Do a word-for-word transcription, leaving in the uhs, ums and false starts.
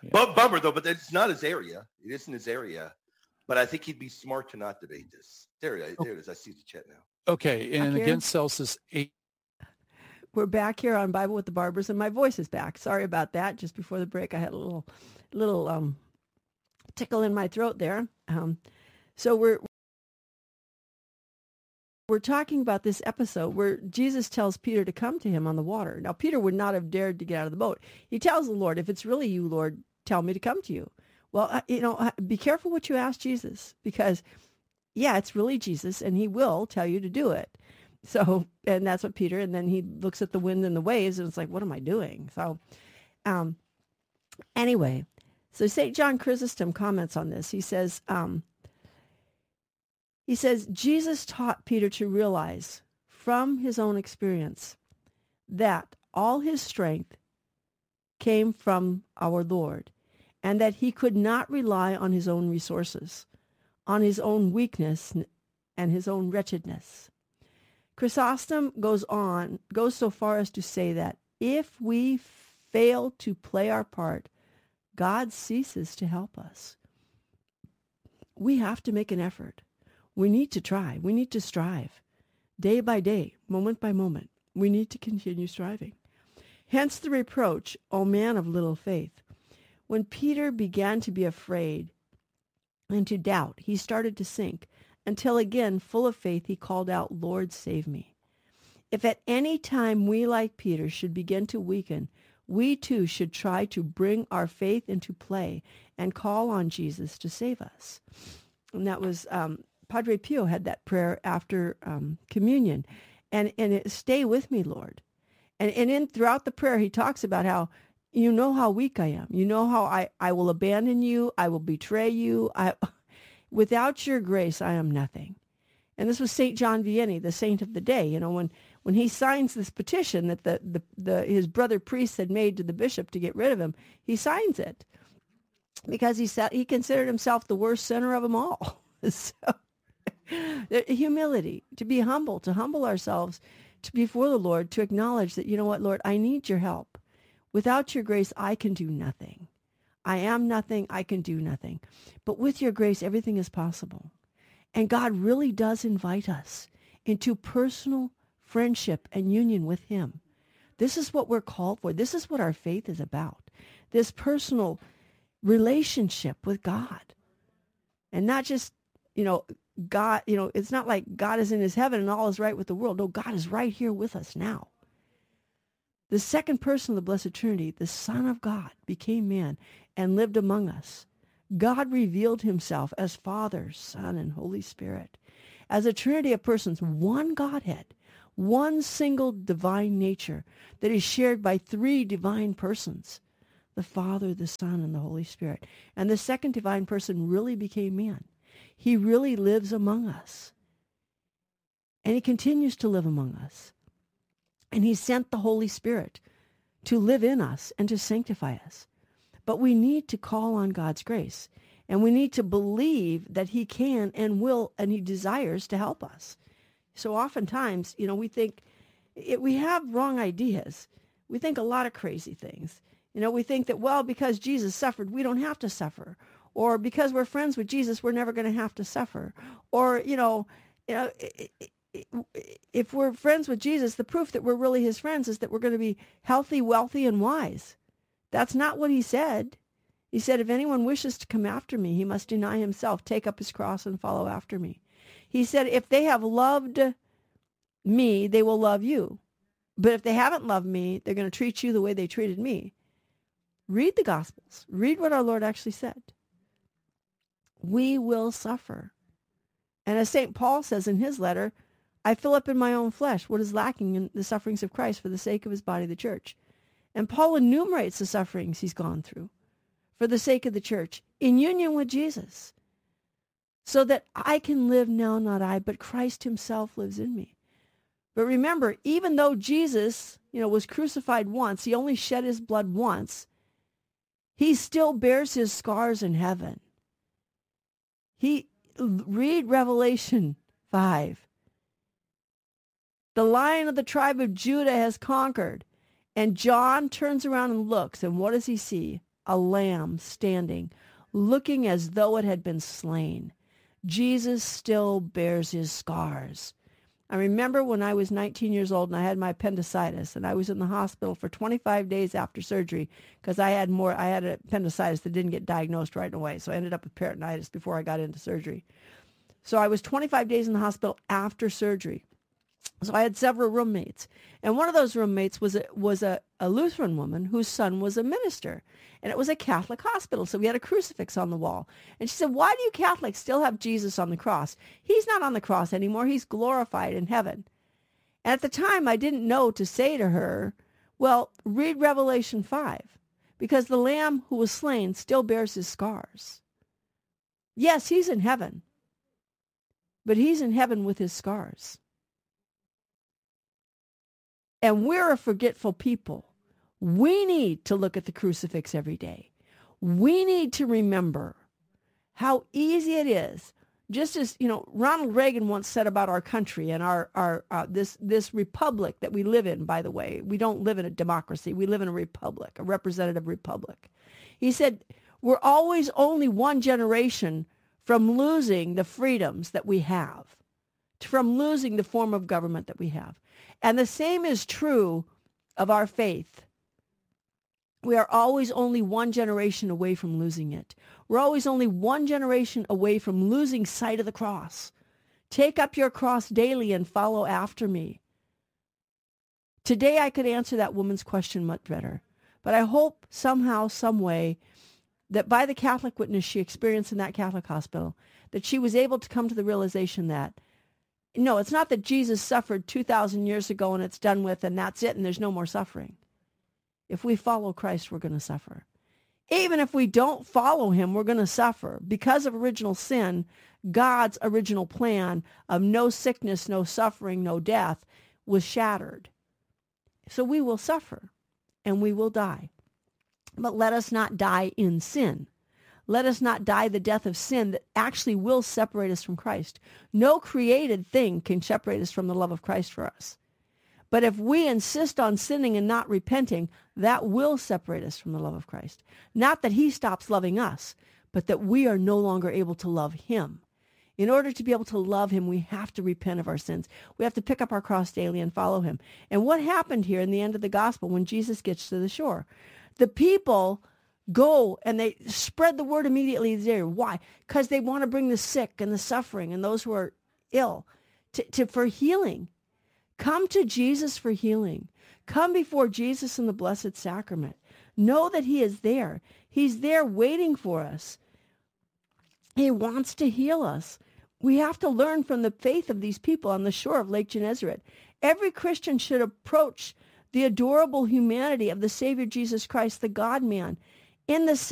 Yeah. But bummer though, but it's not his area. It isn't his area. But I think he'd be smart to not debate this. There, Oh. there it is. I see the chat now. Okay, and against Celsius eight. We're back here on Bible with the Barbers, and my voice is back. Sorry about that. Just before the break, I had a little, little um, tickle in my throat there. Um, so we're we're talking about this episode where Jesus tells Peter to come to him on the water. Now, Peter would not have dared to get out of the boat. He tells the Lord, "If it's really you, Lord, tell me to come to you." Well, you know, be careful what you ask Jesus, because, yeah, it's really Jesus, and he will tell you to do it. So, and that's what Peter, and then he looks at the wind and the waves, and it's like, what am I doing? So, um, anyway, so Saint John Chrysostom comments on this. He says, um, he says, Jesus taught Peter to realize from his own experience that all his strength came from our Lord, and that he could not rely on his own resources, on his own weakness and his own wretchedness. Chrysostom goes on, goes so far as to say that if we fail to play our part, God ceases to help us. We have to make an effort. We need to try. We need to strive. Day by day, moment by moment, we need to continue striving. Hence the reproach, O man of little faith. When Peter began to be afraid and to doubt, he started to sink, until again, full of faith, he called out, "Lord, save me." If at any time we, like Peter, should begin to weaken, we too should try to bring our faith into play and call on Jesus to save us. And that was, um, Padre Pio had that prayer after um, communion. And, and it, stay with me, Lord. And, and in throughout the prayer, he talks about how, you know how weak I am. You know how I, I will abandon you. I will betray you. I... Without your grace, I am nothing. And this was Saint John Vianney, the saint of the day. You know, when, when he signs this petition that the, the, the his brother priests had made to the bishop to get rid of him, he signs it because he said he considered himself the worst sinner of them all. So, humility, to be humble, to humble ourselves to before the Lord, to acknowledge that, you know what, Lord, I need your help. Without your grace, I can do nothing. I am nothing. I can do nothing. But with your grace, everything is possible. And God really does invite us into personal friendship and union with him. This is what we're called for. This is what our faith is about. This personal relationship with God. And not just, you know, God, you know, it's not like God is in his heaven and all is right with the world. No, God is right here with us now. The second person of the Blessed Trinity, the Son of God, became man and lived among us. God revealed himself as Father, Son, and Holy Spirit, as a trinity of persons, one Godhead, one single divine nature that is shared by three divine persons, the Father, the Son, and the Holy Spirit. And the second divine person really became man. He really lives among us. And he continues to live among us. And he sent the Holy Spirit to live in us and to sanctify us. But we need to call on God's grace. And we need to believe that he can and will and he desires to help us. So oftentimes, you know, we think, it, we have wrong ideas. We think a lot of crazy things. You know, we think that, well, because Jesus suffered, we don't have to suffer. Or because we're friends with Jesus, we're never going to have to suffer. Or, you know, you know, if we're friends with Jesus, the proof that we're really his friends is that we're going to be healthy, wealthy, and wise. That's not what he said. He said, if anyone wishes to come after me, he must deny himself, take up his cross, and follow after me. He said, if they have loved me, they will love you. But if they haven't loved me, they're going to treat you the way they treated me. Read the Gospels. Read what our Lord actually said. We will suffer. And as Saint Paul says in his letter, I fill up in my own flesh what is lacking in the sufferings of Christ for the sake of his body, the church. And Paul enumerates the sufferings he's gone through for the sake of the church in union with Jesus, so that I can live now, not I, but Christ himself lives in me. But remember, even though Jesus, you know, was crucified once, he only shed his blood once, he still bears his scars in heaven. He, read Revelation five. The Lion of the tribe of Judah has conquered. And John turns around and looks, and what does he see? a lamb standing, looking as though it had been slain. Jesus still bears his scars. I remember when I was nineteen years old and I had my appendicitis, and I was in the hospital for twenty-five days after surgery because I had more. I had appendicitis that didn't get diagnosed right away, so I ended up with peritonitis before I got into surgery. So I was twenty-five days in the hospital after surgery. So I had several roommates, and one of those roommates was a, was a, a Lutheran woman whose son was a minister, and it was a Catholic hospital, so we had a crucifix on the wall. And she said, why do you Catholics still have Jesus on the cross? He's not on the cross anymore. He's glorified in heaven. And at the time, I didn't know to say to her, well, read Revelation five, because the Lamb who was slain still bears his scars. Yes, he's in heaven, but he's in heaven with his scars. And we're a forgetful people. We need to look at the crucifix every day. We need to remember how easy it is. Just as, you know, Ronald Reagan once said about our country and our, our uh, this this republic that we live in, by the way. We don't live in a democracy. We live in a republic, a representative republic. He said, we're always only one generation from losing the freedoms that we have, from losing the form of government that we have. And the same is true of our faith. We are always only one generation away from losing it. We're always only one generation away from losing sight of the cross. Take up your cross daily and follow after me. Today I could answer that woman's question much better. But I hope somehow, some way, that by the Catholic witness she experienced in that Catholic hospital, that she was able to come to the realization that no, it's not that Jesus suffered two thousand years ago and it's done with and that's it and there's no more suffering. If we follow Christ, we're going to suffer. Even if we don't follow him, we're going to suffer. Because of original sin, God's original plan of no sickness, no suffering, no death was shattered. So we will suffer and we will die. But let us not die in sin. Let us not die the death of sin that actually will separate us from Christ. No created thing can separate us from the love of Christ for us. But if we insist on sinning and not repenting, that will separate us from the love of Christ. Not that he stops loving us, but that we are no longer able to love him. In order to be able to love him, we have to repent of our sins. We have to pick up our cross daily and follow him. And what happened here in the end of the gospel when Jesus gets to the shore? The people go and they spread the word immediately there. Why? Because they want to bring the sick and the suffering and those who are ill to, to for healing. Come to Jesus for healing. Come before Jesus in the Blessed Sacrament. Know that he is there. He's there waiting for us. He wants to heal us. We have to learn from the faith of these people on the shore of Lake Gennesaret. Every Christian should approach the adorable humanity of the Savior Jesus Christ, the God-man, in the